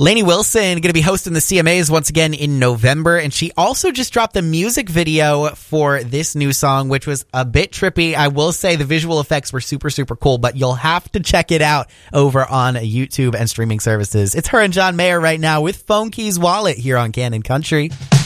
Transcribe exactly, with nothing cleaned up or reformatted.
Lainey Wilson going to be hosting the C M As once again in November, and she also just dropped the music video for this new song, which was a bit trippy. I will say the visual effects were super, super cool, but you'll have to check it out over on YouTube and streaming services. It's her and John Mayer right now with Phone Keys Wallet here on Canon Country.